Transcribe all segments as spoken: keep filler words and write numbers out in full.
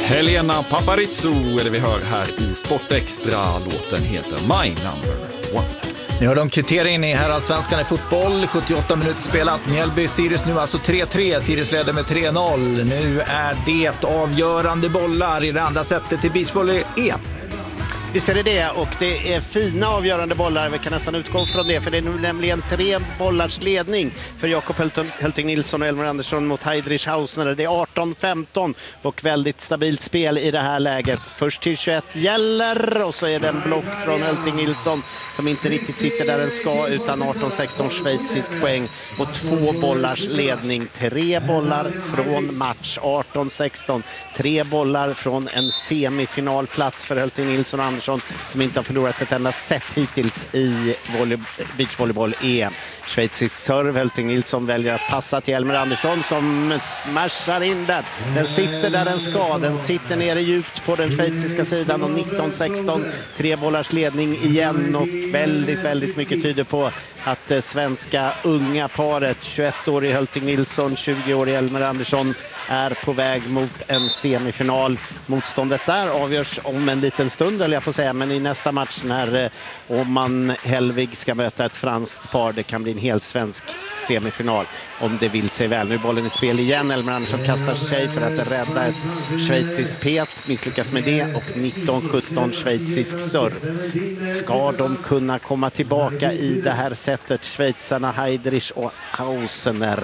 Helena Paparizou är det vi hör här i Sportextra. Låten heter My Number One. Nu har de kvitteringen i herrallsvenskan i fotboll. sjuttioåtta minuter spelat. Mjällby-Sirius nu alltså tre tre. Sirius leder med tre noll. Nu är det avgörande bollar i det andra sättet till beachvolley-E M. Visst är det det, och det är fina avgörande bollar. Vi kan nästan utgå från det, för det är nu nämligen tre bollars ledning för Jakob Hölting Nilsson och Elmer Andersson mot Heidrich Hausner. Det är arton femton och väldigt stabilt spel i det här läget. Först till tjugoett gäller, och så är det en block från Hölting Nilsson som inte riktigt sitter där den ska, utan arton sexton schweizisk poäng och två bollars ledning. Tre bollar från match, arton sexton. Tre bollar från en semifinalplats för Hölting Nilsson och Andersson, som inte har förlorat ett enda set hittills i volley, beachvolleyboll-E M. Schweizisk serve. Hölting Nilsson väljer att passa till Elmer Andersson som smashar in den. Den sitter där den ska. Den sitter nere djupt på den schweiziska sidan, och nitton sexton. Tre bollars ledning igen, och väldigt, väldigt mycket tyder på att det svenska unga paret, tjugoett-årig Hölting Nilsson, tjugo-årig Elmer Andersson, är på väg mot en semifinal. Motståndet där avgörs om en liten stund, eller jag på säga, men i nästa match när Oman Helvig ska möta ett franskt par. Det kan bli en helt svensk semifinal om det vill sig väl. Nu är bollen i spel igen. Elmer Andersson kastar sig för att rädda ett schweiziskt pet, misslyckas med det, och nitton sjutton schweizisk serv. Ska de kunna komma tillbaka i det här sättet, schweizarna Heidrich och Hausner?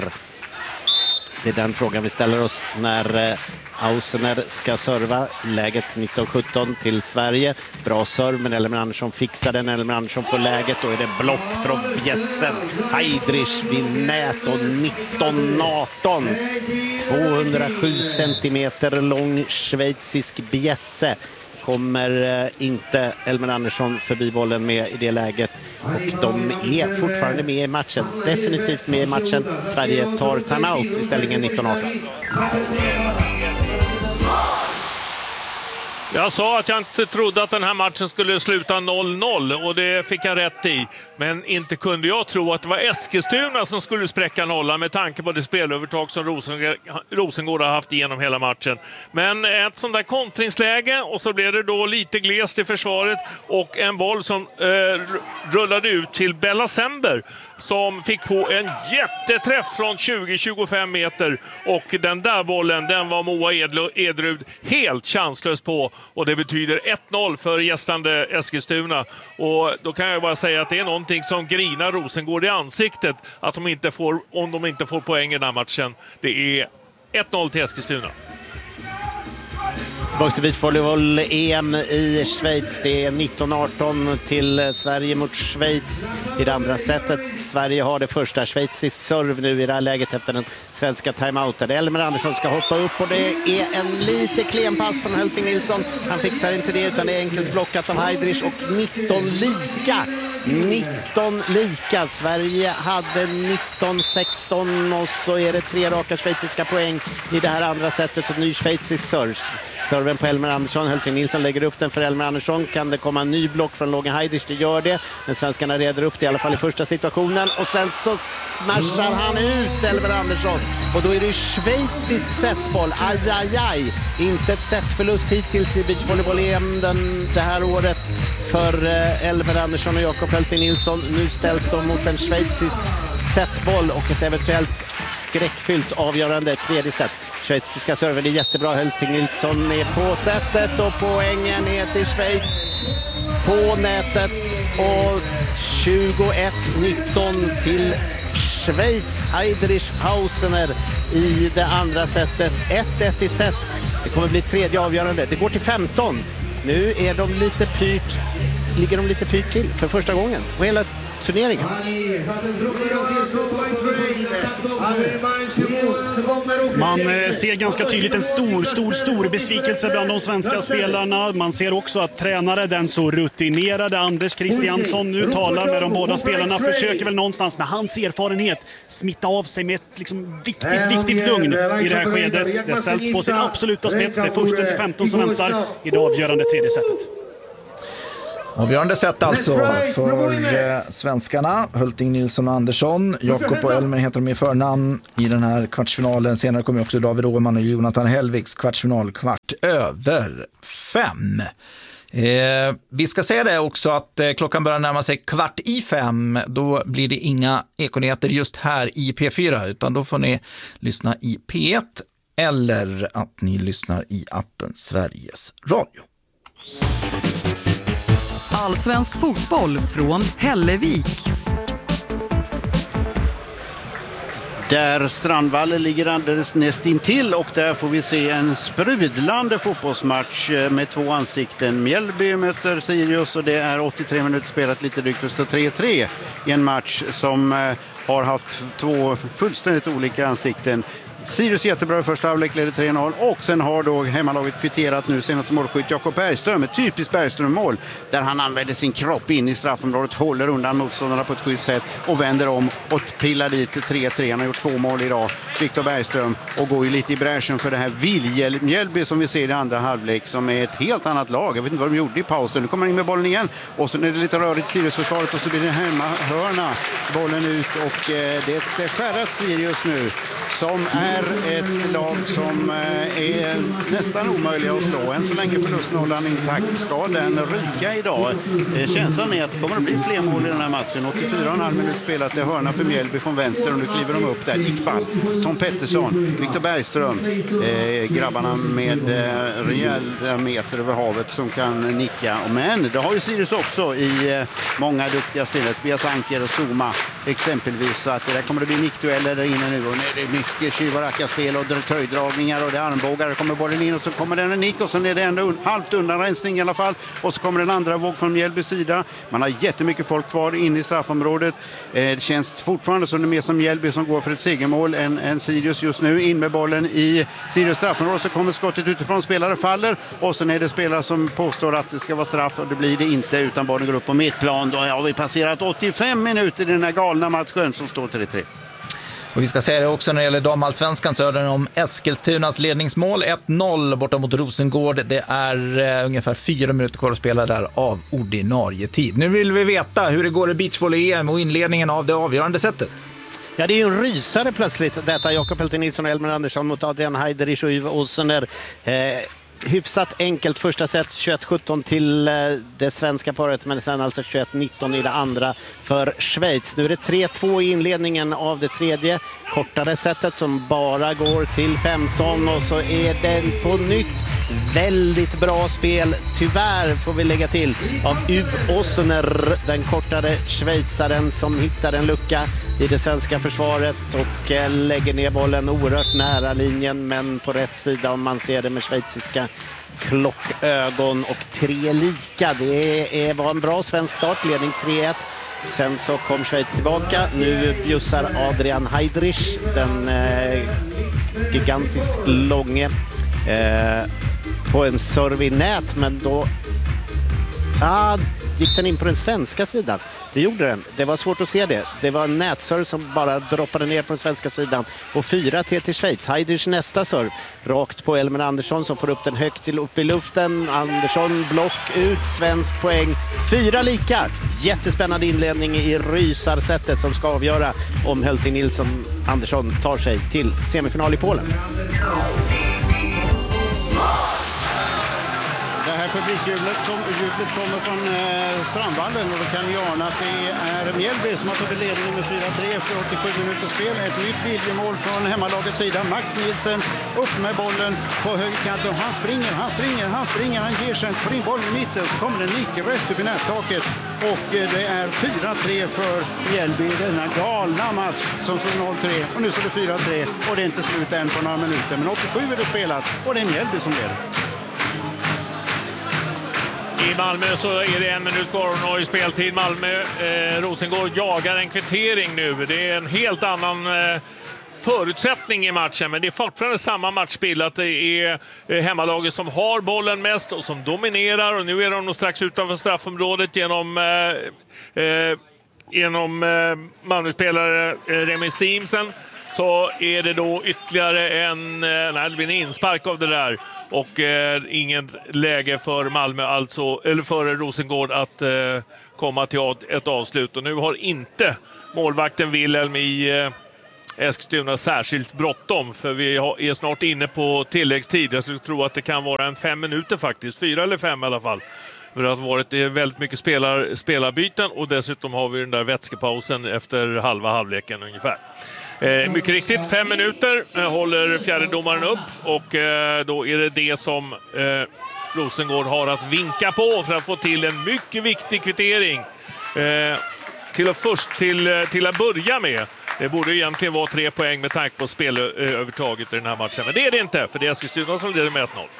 Det är den frågan vi ställer oss när Hausner ska serva. Läget nitton sjutton till Sverige. Bra serv, men Elmer Andersson fixar den. Elmer Andersson får läget, då är det block från bjässen. Heidrich vid nät, och nitton arton. tvåhundrasju centimeter lång schweizisk bjässe. Kommer inte Elmer Andersson förbi bollen med i det läget, och de är fortfarande med i matchen, definitivt med i matchen. Sverige tar timeout i ställningen nitton arton. Jag sa att jag inte trodde att den här matchen skulle sluta noll noll, och det fick jag rätt i. Men inte kunde jag tro att det var Eskilstuna som skulle spräcka nollan med tanke på det spelövertag som Rosengård, Rosengård har haft igenom hela matchen. Men ett sånt där kontringsläge, och så blev det då lite glest i försvaret, och en boll som eh, rullade ut till Bella Sember som fick på en jätteträff från tjugo till tjugofem meter, och den där bollen, den var Moa Edrud helt chanslös på. Och det betyder ett noll för gästande Eskilstuna. Och då kan jag bara säga att det är någonting som grinar Rosengård i ansiktet, att de inte får, om de inte får poäng i den här matchen. Det är ett noll till Eskilstuna. Tillbaka till beachvolleyboll-E M i Schweiz. Det är nitton arton till Sverige mot Schweiz i det andra sättet. Sverige har det första. Schweizisk serv nu i det här läget efter den svenska timeouten. Elmer Andersson ska hoppa upp, och det är en lite klen pass från Hölting Nilsson. Han fixar inte det, utan det är enkelt blockat av Heidrich, och nitton lika. nitton lika. Sverige hade nitton sexton, och så är det tre raka schweiziska poäng i det här andra sättet, och ny schweizisk serv. Serven på Elmer Andersson. Hölting Nilsson lägger upp den för Elmer Andersson. Kan det komma en ny block från Logan Heidrich? Det gör det. Men svenskarna reder upp det i alla fall i första situationen. Och sen så smashar han ut Elmer Andersson. Och då är det schweizisk setboll. Aj, aj, aj. Inte ett setförlust hittills i beachvolleyboll-E M den, det här året för eh, Elmer Andersson och Jakob Hölting Nilsson. Nu ställs de mot en schweizisk setboll och ett eventuellt skräckfyllt avgörande tredje set. Schweiziska serven är jättebra. Hölting Nilsson är på sättet, och poängen är till Schweiz på nätet, och tjugoett nitton till Schweiz. Heidrich Hausner i det andra sättet. ett ett i set. Det kommer bli tredje avgörande. Det går till femton. Nu är de lite pyrt, ligger de lite pyrt till för första gången på hela turneringen. Man ser ganska tydligt en stor, stor, stor besvikelse bland de svenska spelarna. Man ser också att tränare, den så rutinerade Anders Christiansson, nu talar med de båda spelarna, försöker väl någonstans med hans erfarenhet smitta av sig med ett liksom viktigt, viktigt lugn i det här skedet. Det ställs på sin absoluta spets. Det är första till femton som väntar i det avgörande tredje sättet. Avgörande sätt alltså för eh, svenskarna. Hulting, Nilsson och Andersson. Jakob och Elmer heter de i förnamn i den här kvartsfinalen. Senare kommer också David Åhman och Jonathan Hellviks kvartsfinal kvart över fem. Eh, vi ska säga det också att eh, klockan börjar närma sig kvart i fem. Då blir det inga ekonyheter just här i P fyra, utan då får ni lyssna i P ett eller att ni lyssnar i appen Sveriges Radio. Allsvensk fotboll från Hällevik. Där Strandvallen ligger alldeles näst intill och där får vi se en sprudlande fotbollsmatch med två ansikten. Mjällby möter Sirius och det är åttiotre minuter spelat, lite drygt, det står tre tre i en match som har haft två fullständigt olika ansikten. Sirius jättebra i första halvlek, leder tre noll och sen har då hemmalaget kvitterat nu senast målskytt Jakob Bergström, ett typiskt Bergström-mål där han använder sin kropp in i straffområdet, håller undan motståndarna på ett schysst sätt och vänder om och pillar dit tre tre. Han har gjort två mål idag, Viktor Bergström, och går ju lite i bräschen för det här Mjällby som vi ser i andra halvlek, som är ett helt annat lag. Jag vet inte vad de gjorde i pausen. Nu kommer han in med bollen igen och så är det lite rörigt Sirius-försvaret och så blir det hemmahörna, bollen ut och eh, det är ett skärrat Sirius nu som är ett lag som är nästan omöjliga att slå. Än så länge förlustnollan intakt. Ska den ryka idag? Känslan är att det kommer att bli fler mål i den här matchen. åttiofyra och en halv minut spelat. Det är hörna för Mjällby från vänster och nu kliver de upp där. Iqbal, Tom Pettersson, Viktor Bergström. Eh, grabbarna med eh, rejäla meter över havet som kan nicka. Men det har ju Sirius också i eh, många duktiga spelare. Tobias Anker och Zuma exempelvis. Så att det där kommer det bli nickdueller där inne nu. Och nu är det mycket tjuvaracka-spel och tröjdragningar och det är armbågar. Det kommer bollen in och så kommer den en nick och sen är det ändå un- halvt undanrensning i alla fall. Och så kommer den andra våg från Mjällbys sida. Man har jättemycket folk kvar in i straffområdet. Eh, det känns fortfarande som det är mer som Mjällby som går för ett segermål än, än Sirius just nu. In med bollen i Sirius straffområde så kommer skottet utifrån, spelare faller och sen är det spelare som påstår att det ska vara straff och det blir det inte utan bollen går upp på mittplan. Då har vi passerat åttiofem minuter i den här galna matchen som står tre tre. Och vi ska säga det också när det gäller damallsvenskan, så är det om Eskilstunas ledningsmål ett noll borta mot Rosengård. Det är eh, ungefär fyra minuter kvar att spela där av ordinarie tid. Nu vill vi veta hur det går i beachvolley-E M och inledningen av det avgörande sättet. Ja, det är ju en rysare plötsligt detta. Jakob Hulting Nilsson och Elmer Andersson mot Adrian Heidrich och Yves Ossener. Eh, hyfsat enkelt första set, tjugoett sjutton till eh, det svenska paret, men sen alltså tjugoett nitton i det andra för Schweiz. Nu är det tre två i inledningen av det tredje kortare setet som bara går till femton och så är den på nytt väldigt bra spel, tyvärr får vi lägga till, av Yves Ossener, den kortare schweizaren som hittar en lucka i det svenska försvaret och eh, lägger ner bollen oerhört nära linjen men på rätt sida om man ser det med schweiziska klockögon och tre lika. Det är, var en bra svensk startledning, tre ett. Sen så kom Schweiz tillbaka. Nu bjussar Adrian Heidrich, den eh, gigantiskt långe, eh, på en serve i nät, men då ah, gick den in på den svenska sidan. Det gjorde den. Det var svårt att se det. Det var en nätserve som bara droppade ner på den svenska sidan. Och fyra tre till Schweiz. Heidrich nästa serve. Rakt på Elmer Andersson som får upp den högt till upp i luften. Andersson block ut. Svensk poäng. Fyra lika. Jättespännande inledning i rysarsättet som ska avgöra om Hulting Nilsson Andersson tar sig till semifinal i Polen. Det här publikjublet kom, jublet kommer från eh, Strandvallen och då kan vi ana att det är Mjällby som har tagit ledningen med fyra tre efter åttiosju minuter spel. Ett nytt viljemål från hemmalagets sida. Max Nielsen upp med bollen på högerkanten och han springer, han springer, han springer, han ger sig, får in bollen i mitten så kommer den nick rätt upp i nättaket och eh, det är fyra tre för Mjällby i denna galna match som står noll tre och nu står det fyra tre och det är inte slut än på några minuter men åttiosju är det spelat och det är Mjällby som leder. I Malmö så är det en minut kvar i speltid. Malmö, eh, Rosengård jagar en kvittering nu. Det är en helt annan eh, förutsättning i matchen, men det är fortfarande samma matchbild att det är eh, hemmalaget som har bollen mest och som dominerar och nu är de nog strax utanför straffområdet genom eh, eh, genom eh, Malmö-spelare eh, Remi Simsen så är det då ytterligare en, nej, det blir en inspark av det där. Och eh, inget läge för Malmö, alltså, eller för Rosengård att eh, komma till ett avslut. Och nu har inte målvakten Wilhelm i eh, Eskilstuna särskilt bråttom, för vi är snart inne på tilläggstid. Jag skulle tro att det kan vara en fem minuter faktiskt, fyra eller fem i alla fall. För det har varit väldigt mycket spelar, spelarbyten och dessutom har vi den där vätskepausen efter halva halvleken ungefär. Eh, mycket riktigt, fem minuter eh, håller fjärdedomaren upp och eh, då är det det som eh, Rosengård har att vinka på för att få till en mycket viktig kvittering. Eh, till, att först, till, till att börja med. Det borde egentligen vara tre poäng med tanke på spelövertaget i den här matchen. Men det är det inte, för det är Eskilstuna som leder med ett noll.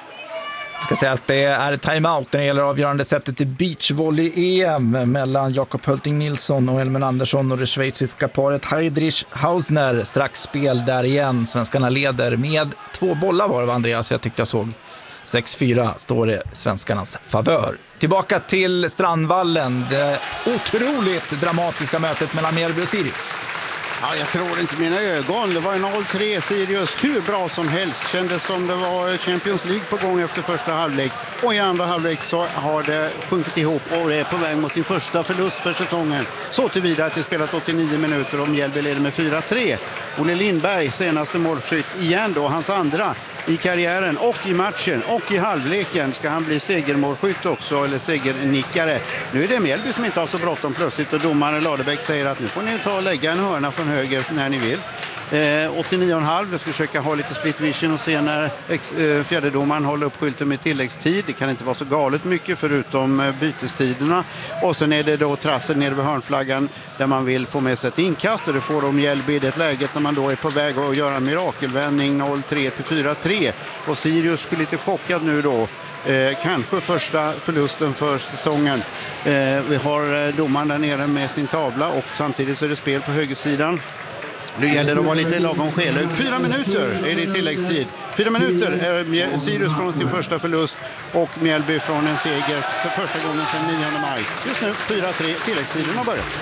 Jag ska säga att det är timeout när det gäller avgörande sättet i beachvolley-E M mellan Jakob Hölting Nilsson och Elmer Andersson och det schweiziska paret Heidrich Hausner. Strax spel där igen. Svenskarna leder med två bollar var det, Andreas. Jag tyckte jag såg sex fyra står det svenskarnas favör. Tillbaka till Strandvallen. Det otroligt dramatiska mötet mellan Mjällby och Sirius. Ja, jag tror inte mina ögon. Det var en noll tre Sirius, hur bra som helst. Kändes som det var Champions League på gång efter första halvlek. Och i andra halvlek så har det sjunkit ihop och det är på väg mot sin första förlust för säsongen. Så tillvida att det spelat åttionio minuter och Mjällby leder med fyra tre. Olle Lindberg, senaste målskytt igen då, hans andra i karriären och i matchen och i halvleken ska han bli segermålskytt också, eller segernickare. Nu är det Mjällby som inte har så bråttom plötsligt och domaren Ladebäck säger att nu får ni ta och lägga en hörna från höger när ni vill. Eh, åttionio komma fem, jag ska försöka ha lite split vision och se när ex, eh, fjärdedomaren håller upp skylten med tilläggstid. Det kan inte vara så galet mycket förutom eh, bytestiderna. Och sen är det då trassel nere vid hörnflaggan där man vill få med sig ett inkast och det får de Mjällby i det läget när man då är på väg att göra en mirakelvändning noll tre till fyra tre. Och Sirius är lite chockad nu då. Eh, kanske första förlusten för säsongen. Eh, vi har eh, domaren där nere med sin tavla och samtidigt så är det spel på högersidan. Nu gäller det att vara lite lagom skelögd. Fyra minuter är det i tilläggstid. Fyra minuter är Sirius från sin första förlust och Mjällby från en seger för första gången sedan nionde maj. Just nu fyra tre, tilläggstiden har börjat.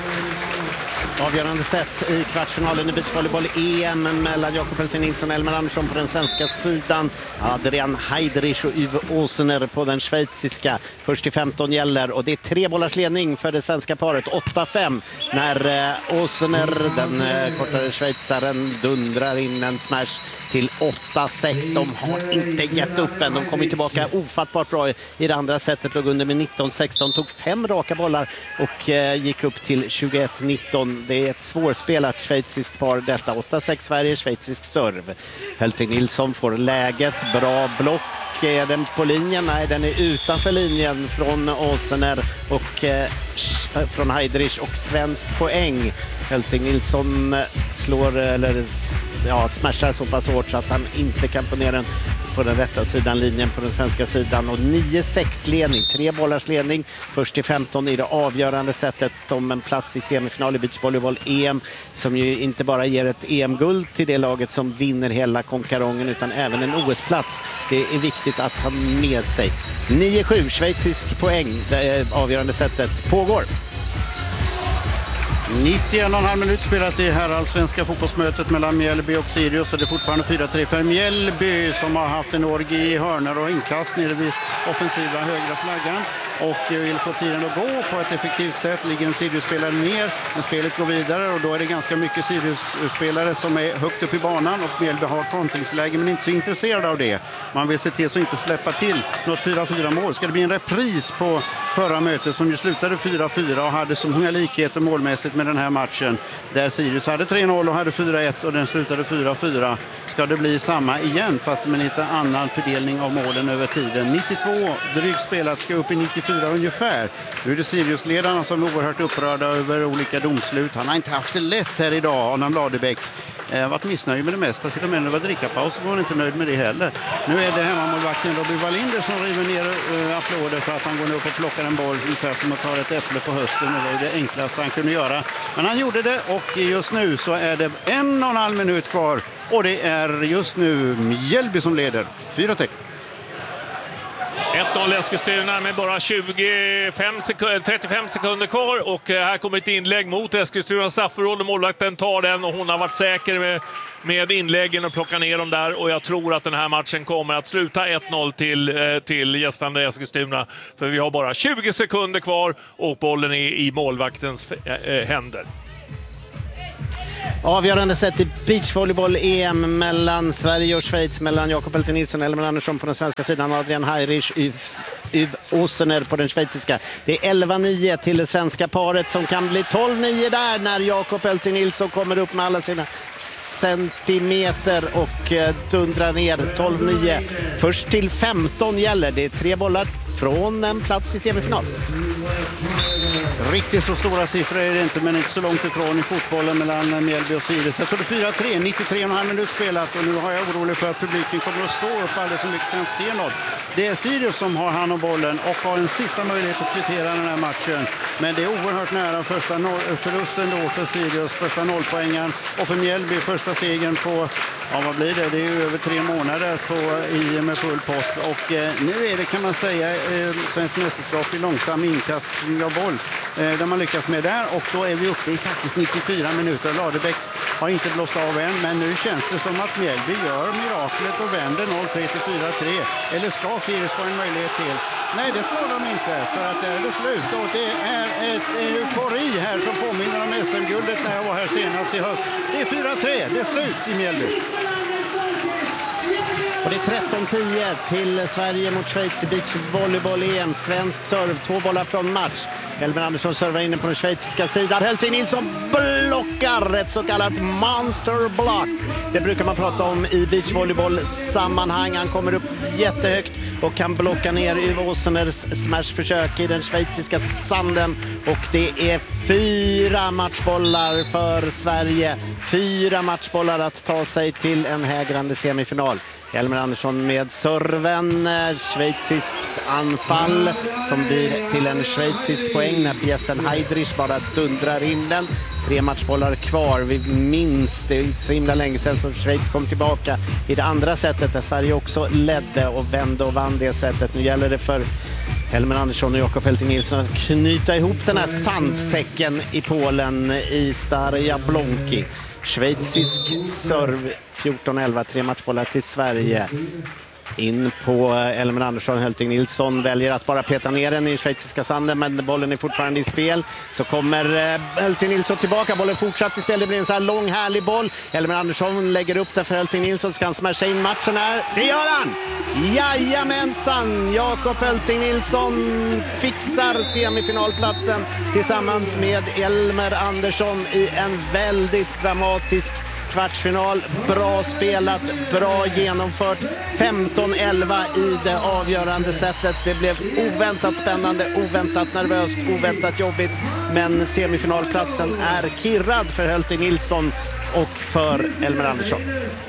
Avgörande sätt i kvartsfinalen i beachvolleyboll-E M mellan Jakob Hölting Nilsson och Elmer Andersson på den svenska sidan. Adrian Heidrich och Uwe Åsener på den schweiziska. Först till femton gäller och det är tre bollars ledning för det svenska paret. åtta fem när eh, Åsener, den eh, kortare schweizaren, dundrar in en smash till åtta sex. De har inte gett upp än. De kommer tillbaka ofattbart bra i det andra sättet. Låg under med nitton sexton. Tog fem raka bollar och eh, gick upp till tjugoett nitton. Det är ett svårspelat schweiziskt par detta. åtta sex Sverige, schweizisk serv. Hölting Nilsson får läget. Bra block. Är den på linjen? Nej, den är utanför linjen från Åsener och eh, från Heidrich och svensk poäng. Hölting Nilsson slår eller ja, smashar så pass hårt så att han inte kan få ner den på den rätta sidan linjen på den svenska sidan. Och nio sex ledning, tre bollars ledning. Först till femton i det avgörande sättet om en plats i semifinal i beachvolleyboll-E M som ju inte bara ger ett E M-guld till det laget som vinner hela konkarongen utan även en O S-plats. Det är viktigt att ha med sig. nio sju, schweizisk poäng. Det avgörande sättet pågår. nittioen och en halv minut spelat i herrallsvenska fotbollsmötet mellan Mjällby och Sirius och det är fortfarande fyra tre för Mjällby som har haft en orgi i hörnor och inkast nere vid offensiva högra flaggan och vill få tiden att gå på ett effektivt sätt. Ligger en Sirius-spelare ner, men spelet går vidare och då är det ganska mycket Sirius-spelare som är högt upp i banan och Mjällby har kontringsläge men inte så intresserad av det. Man vill se till så inte släppa till något fyra fyra mål. Ska det bli en repris på förra mötet som ju slutade fyra fyra och hade så många likheter målmässigt med den här matchen där Sirius hade tre noll och hade fyra ett och den slutade fyra fyra. Ska det bli samma igen fast med lite annan fördelning av målen över tiden. nittiotvå drygt spelat ska upp i nittiofyra ungefär. Nu är det Sirius-ledarna som är oerhört upprörda över olika domslut. Han har inte haft det lätt här idag, Adam Ladebäck. Jag har varit missnöjd med det mesta. Till och med när det var drickapaus så var han inte nöjd med det heller. Nu är det hemmamålvakten Robin Wallinder som river ner uh, applåder för att han går upp och plockar en boll ungefär som att ta ett äpple på hösten. Det var det enklaste han kunde göra. Men han gjorde det och just nu så är det en och en halv minut kvar. Och det är just nu Mjällby som leder. fyra tre. ett noll Eskilstuna med bara tjugofem sekunder, trettiofem sekunder kvar och här kommer ett inlägg mot Eskilstuna straffområde. Målvakten tar den och hon har varit säker med, med inläggen och plocka ner dem där, och jag tror att den här matchen kommer att sluta ett noll till, till gästande Eskilstuna, för vi har bara tjugo sekunder kvar och bollen är i målvaktens äh, händer. Avgörande sätt i beachvolleyboll-E M mellan Sverige och Schweiz, mellan Jakob Helting Nilsson och Elmer Andersson på den svenska sidan och Adrian Heirich Yv Åsener på den schweiziska. Det är elva nio till det svenska paret som kan bli tolv nio där när Jakob Helting Nilsson kommer upp med alla sina centimeter och dundrar ner. Tolv nio. Först till femton gäller. Det är tre bollar från en plats i semifinal. Riktigt så stora siffror är det inte, men inte så långt ifrån i fotbollen mellan Mjällby och Sirius. Jag tror det är fyra tre, nittiotre och en halv minut spelat, och nu har jag orolig för att publiken kommer att stå upp alldeles så mycket sen se något. Det är Sirius som har hand om bollen och har en sista möjlighet att kvittera den här matchen. Men det är oerhört nära första noll- förlusten då för Sirius, första nollpoängen, och för Mjällby första segern på, ja vad blir det? Det är ju över tre månader på I med full pott. Och eh, nu är det, kan man säga, eh, svensk mästerskap i långsam inkastning av boll. Eh, där man lyckas med där, och då är vi uppe i faktiskt nittiofyra minuter. Ladebäck har inte blåst av än, men nu känns det som att Mjällby gör miraklet och vänder noll tre till fyra tre. Eller ska Sirius få en möjlighet till? Nej, det ska de inte, för att där är det slut. Och det är ett eufori här som påminner om S M-guldet när jag var här senast i höst. Det är fyra tre, det är slut i Mjällby. Och det är tretton tio till Sverige mot Schweiz i beachvolleyboll-E M. Svensk serv, två bollar från match. Elmer Andersson servar inne på den schweiziska sidan. Helting Nilsson blockar, ett så kallat monster block. Det brukar man prata om i beachvolleyboll-sammanhang. Han kommer upp jättehögt och kan blocka ner Yv Åseners smashförsök i den schweiziska sanden. Och det är fyra matchbollar för Sverige. Fyra matchbollar att ta sig till en hägrande semifinal. Elmer Andersson med serven, schweiziskt anfall som blir till en schweizisk poäng när Bjesen Heidrich bara dundrar in den. Tre matchbollar kvar. Vi minns, det är inte så himla länge sedan som Schweiz kom tillbaka i det andra sättet där Sverige också ledde och vände och vann det sättet. Nu gäller det för Elmer Andersson och Jakob Helting Nilsson att knyta ihop den här sandsäcken i Polen i Stara Blonki. Schweizisk serv, fjorton elva, tre matchbollar till Sverige. In på Elmer Andersson. Helting Nilsson väljer att bara peta ner den i schweiziska sanden, men bollen är fortfarande i spel. Så kommer Helting Nilsson tillbaka. Bollen fortsatt i spel. Det blir en så här lång, härlig boll. Elmer Andersson lägger upp den för Helting Nilsson. Ska han smasha in matchen här? Det gör han! Jajamensan! Jakob Helting Nilsson fixar semifinalplatsen tillsammans med Elmer Andersson i en väldigt dramatisk kvartsfinal. Bra spelat, bra genomfört. femton elva i det avgörande sättet. Det blev oväntat spännande, oväntat nervöst, oväntat jobbigt. Men semifinalplatsen är kirrad för Helting Nilsson och för Elmer Andersson.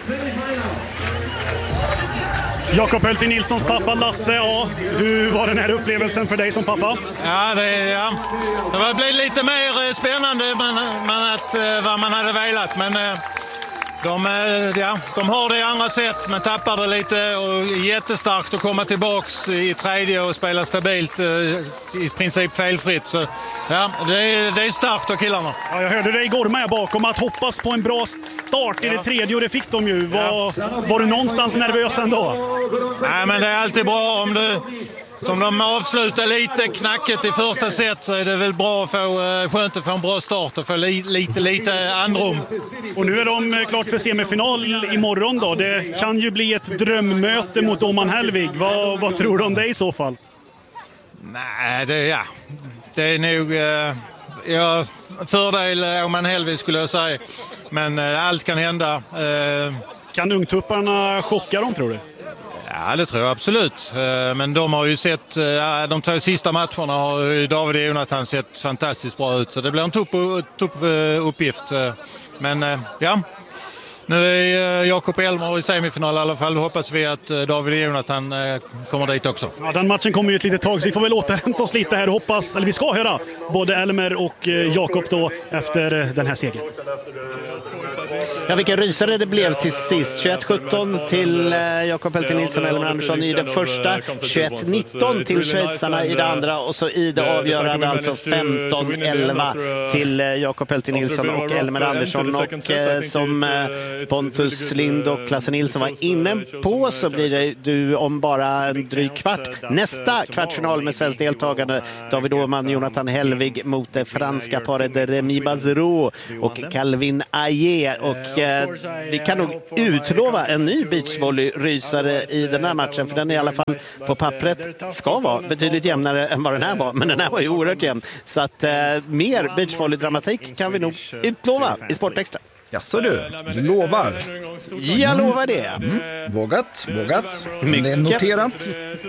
Jakob Helting Nilssons pappa Lasse, ja, hur var den här upplevelsen för dig som pappa? Ja, det, ja. det var blivit lite mer spännande man, man att, vad man hade velat, men de, ja, de har det i andra sätt, men tappar det lite, och jättestarkt att komma tillbaks i tredje och spela stabilt, i princip felfritt. Så, ja, det, är, det är starkt av killarna. Ja, jag hörde dig igår med bakom att hoppas på en bra start i ja. det tredje, och det fick de ju. Var, ja. var du någonstans nervös ändå? Nej, men det är alltid bra om du... Som de avslutar lite knacket i första set, så är det väl bra att få, skönt att få en bra start och få li, lite, lite andrum. Och nu är de klart för semifinal imorgon då. Det kan ju bli ett drömmöte mot Oman Hellvig. Vad, vad tror du om det i så fall? Nej, det, ja. det är nog eh, ja, fördel Oman Hellvig skulle jag säga. Men eh, allt kan hända. Eh, kan ungtupparna chocka dem, tror du? Ja, det tror jag absolut. Men de har ju sett, de två sista matcherna har David och Jonathan sett fantastiskt bra ut. Så det blir en tuff, tuff uppgift. Men ja, nu är Jakob och Elmer i semifinal i alla fall. Då hoppas vi att David och Jonathan kommer dit också. Ja, den matchen kommer ju ett litet tag, så vi får väl återhämta oss lite här och hoppas, eller vi ska höra både Elmer och Jakob då efter den här segern. Ja, vilken rysare det blev till sist. tjugoett sjutton till eh, Jakob Helting Nilsson och Elmer Andersson i det första. tjugoett nitton till schweizarna i det andra. Och så i det avgörande alltså femton elva till eh, Jakob Helting Nilsson och Elmer Andersson. Och eh, som eh, Pontus Lind och Klasse Nilsson var inne på så blir det du om bara en dryg kvart. Nästa kvartsfinal med svensk deltagande. David Åhman, Jonathan Hellvig mot det franska paret Remy Bazero och Calvin Aie. Och eh, vi kan nog utlova en ny beachvolley-rysare i den här matchen, för den är i alla fall på pappret ska vara betydligt jämnare än vad den här var, men den här var ju oerhört jämn. Så att eh, mer beachvolley-dramatik kan vi nog utlova i Sportextra. Jaså du, du lovar. Jag lovar det. Mm. Vågat, vågat. Det är noterat.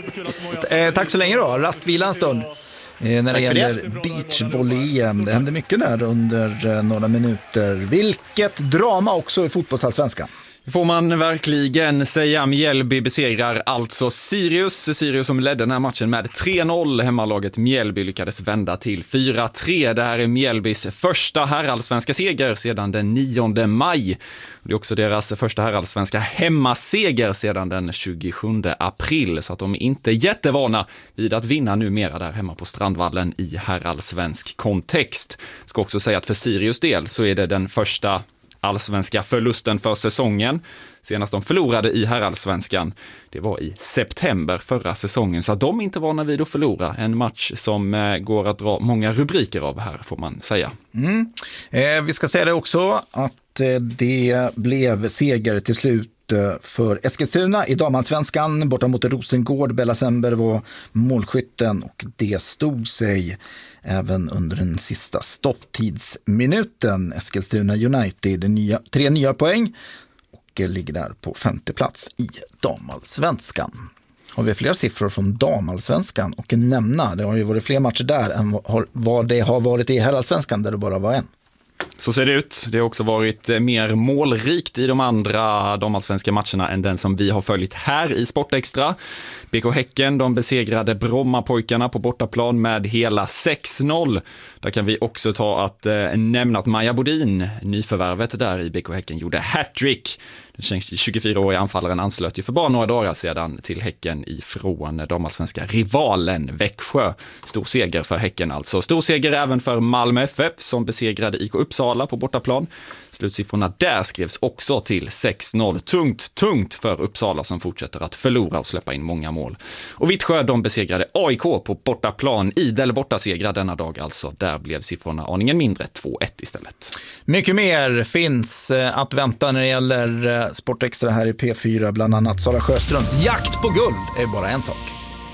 Eh, tack så länge då, rastvila en stund. Eh, när det gäller beachvolley. Det händer mycket där under eh, några minuter. Vilket drama också i fotbollsallsvenskan. Får man verkligen säga. Mjällby besegrar alltså Sirius. Sirius som ledde den här matchen med tre noll. Hemmalaget Mjällby lyckades vända till fyra tre. Det här är Mjällbys första herrallsvenska seger sedan den nionde maj. Det är också deras första herrallsvenska hemmaseger sedan den tjugosjunde april. Så att de är inte jättevana vid att vinna numera där hemma på Strandvallen i herrallsvensk kontext. Ska också säga att för Sirius del så är det den första allsvenska förlusten för säsongen. Senast de förlorade i herrallsvenskan, det var i september förra säsongen. Så att de inte var vid att förlora. En match som eh, går att dra många rubriker av här, får man säga. Mm. Eh, vi ska säga det också att eh, det blev seger till slut för Eskilstuna i damallsvenskan borta mot Rosengård. Bella Sember var målskytten och det stod sig även under den sista stopptidsminuten. Eskilstuna United nya, tre nya poäng och ligger där på femte plats i damallsvenskan. Har vi fler siffror från damallsvenskan och nämna? Det har ju varit fler matcher där än vad det har varit i herrallsvenskan där det bara var en. Så ser det ut. Det har också varit mer målrikt i de andra damallsvenska matcherna än den som vi har följt här i Sportextra. B K Häcken, de besegrade Brommapojkarna på bortaplan med hela sex noll. Där kan vi också ta att eh, nämna att Maja Bodin, nyförvärvet där i B K Häcken, gjorde hattrick. Den tjugofyraåriga anfallaren anslöt ju för bara några dagar sedan till Häcken ifrån damallsvenska rivalen Växjö. Stor seger för Häcken alltså. Stor seger även för Malmö F F som besegrade I K Uppsala på bortaplan. Slutsiffrorna där skrevs också till sex noll. Tungt, tungt för Uppsala som fortsätter att förlora och släppa in många mål. Och Vittsjö, de besegrade A I K på bortaplan. Idel bortasegrade denna dag alltså. Där blev siffrorna aningen mindre, två ett istället. Mycket mer finns att vänta när det gäller Sportextra här i P fyra. Bland annat Sara Sjöströms jakt på guld är bara en sak.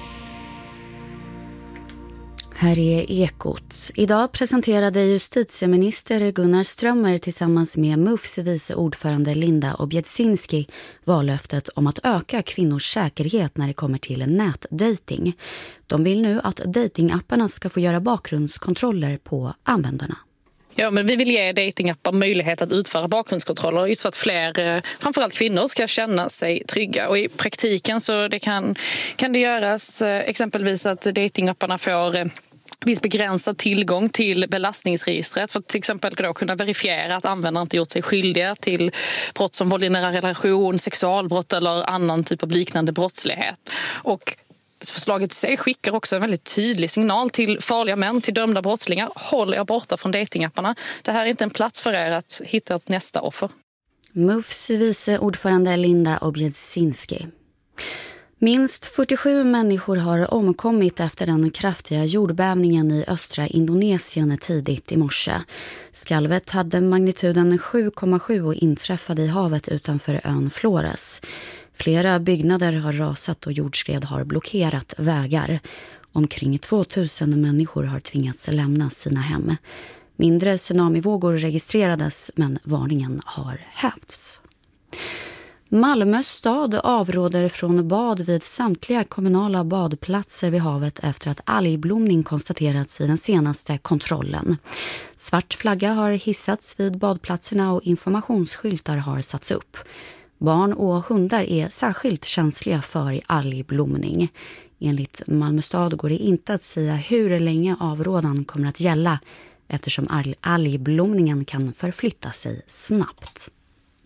Här är Ekot. Idag presenterade justitieminister Gunnar Strömmer tillsammans med M U Fs vice ordförande Linda Objedzinski vallöftet om att öka kvinnors säkerhet när det kommer till nätdating. De vill nu att datingapparna ska få göra bakgrundskontroller på användarna. Ja, men vi vill ge datingappar möjlighet att utföra bakgrundskontroller just för att fler, framförallt kvinnor, ska känna sig trygga. Och i praktiken så det kan, kan det göras exempelvis att datingapparna får viss begränsad tillgång till belastningsregistret för att till exempel då kunna verifiera att användaren inte gjort sig skyldiga till brott som våld i nära relation, sexualbrott eller annan typ av liknande brottslighet. Och förslaget i sig skickar också en väldigt tydlig signal till farliga män, till dömda brottslingar. Håll er borta från datingapparna. Det här är inte en plats för er att hitta ett nästa offer. M U Fs vice ordförande Linda Objedzinski. Minst fyrtiosju människor har omkommit efter den kraftiga jordbävningen i östra Indonesien tidigt i morse. Skalvet hade magnituden sju komma sju och inträffade i havet utanför ön Flores. Flera byggnader har rasat och jordskred har blockerat vägar. Omkring tvåtusen människor har tvingats lämna sina hem. Mindre tsunamivågor registrerades men varningen har hävts. Malmö stad avråder från bad vid samtliga kommunala badplatser vid havet efter att algblomning konstaterats vid den senaste kontrollen. Svart flagga har hissats vid badplatserna och informationsskyltar har satts upp. Barn och hundar är särskilt känsliga för algblomning. Enligt Malmö stad går det inte att säga hur länge avrådan kommer att gälla eftersom algblomningen kan förflytta sig snabbt.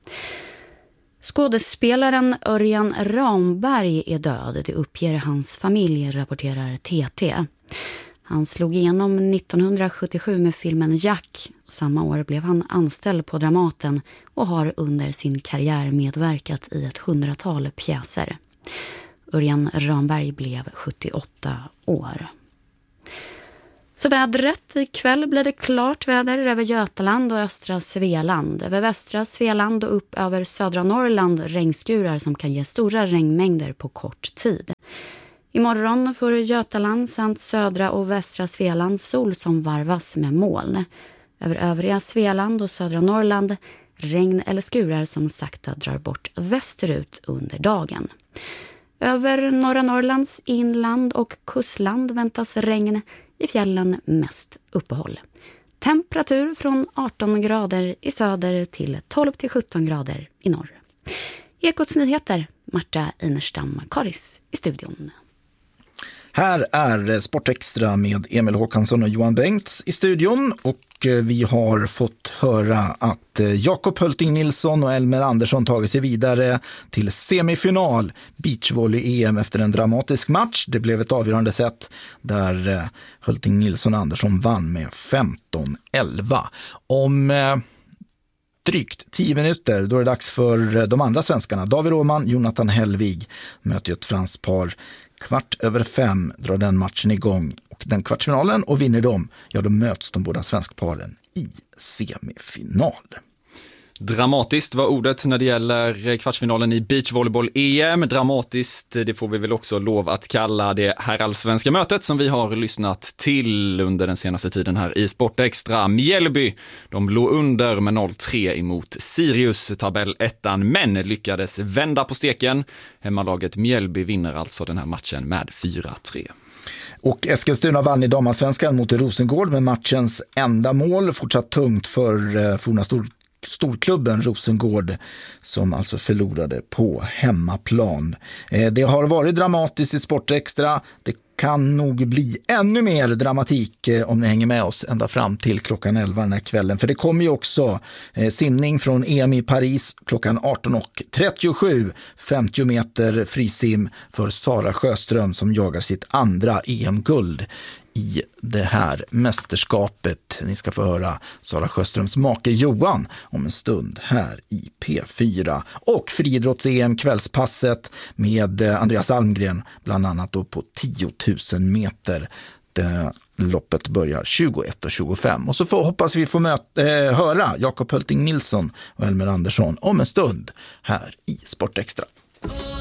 Skådespelaren Örjan Ramberg är död, det uppger hans familj, rapporterar T T. Han slog igenom nittonhundrasjuttiosju med filmen Jack. Samma år blev han anställd på Dramaten och har under sin karriär medverkat i ett hundratal pjäser. Örjan Ramberg blev sjuttioåtta år. Så vädret, ikväll blir det klart väder över Götaland och östra Svealand. Över västra Svealand och upp över södra Norrland regnskurar som kan ge stora regnmängder på kort tid. Imorgon får Götaland samt södra och västra Svealand sol som varvas med moln. Över övriga Svealand och södra Norrland regn eller skurar som sakta drar bort västerut under dagen. Över norra Norrlands inland och kustland väntas regn, i fjällen mest uppehåll. Temperatur från arton grader i söder till tolv till sjutton grader i norr. Ekots nyheter, Marta Einerstam Karis i studion. Här är Sportextra med Emil Håkansson och Johan Bengts i studion, och vi har fått höra att Jakob Hölting Nilsson och Elmer Andersson tagit sig vidare till semifinal beachvolley-E M efter en dramatisk match. Det blev ett avgörande set där Hölting Nilsson och Andersson vann med femton elva. Om drygt tio minuter, då är det dags för de andra svenskarna. David Åhman, Jonathan Hellvig möter ett franskt par. Kvart över fem drar den matchen igång, och den kvartsfinalen, och vinner de, ja då möts de båda svenskparen i semifinal. Dramatiskt var ordet när det gäller kvartsfinalen i beachvolleyboll-E M. Dramatiskt, det får vi väl också lov att kalla det herrallsvenska mötet som vi har lyssnat till under den senaste tiden här i Sportextra. Mjällby, de låg under med noll tre emot Sirius, tabellettan, men lyckades vända på steken. Hemmalaget Mjällby vinner alltså den här matchen med fyra tre. Och Eskilstuna vann i damallsvenskan mot Rosengård med matchens enda mål. Fortsatt tungt för forna stor storklubben Rosengård, som alltså förlorade på hemmaplan. Det har varit dramatiskt i Sportextra. Det kan nog bli ännu mer dramatik om ni hänger med oss ända fram till klockan elva den här kvällen. För det kommer ju också simning från E M i Paris klockan arton trettiosju. femtio meter frisim för Sara Sjöström som jagar sitt andra E M-guld i det här mästerskapet. Ni ska få höra Sara Sjöströms make Johan om en stund här i P fyra. Och friidrotts-E M kvällspasset med Andreas Almgren bland annat då på tio tusen meter. Det loppet börjar tjugoett tjugofem. Och så får, hoppas vi få möta, eh, höra Jakob Hölting Nilsson och Elmer Andersson om en stund här i Sportextra.